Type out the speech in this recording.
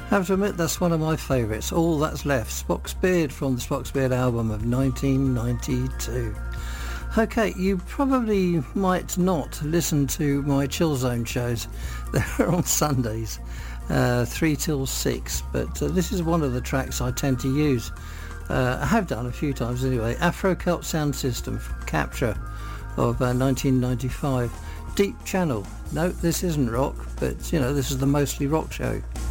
I have to admit that's one of my favourites. All That's Left, Spock's Beard from the Spock's Beard album of 1992. Okay, you probably might not listen to my Chill Zone shows. They're on Sundays, 3 till 6, but this is one of the tracks I tend to use. I have done a few times anyway. Afro Cult Sound System from Capture of 1995. Deep Channel. No, this isn't rock, but you know, this is the Mostly Rock show.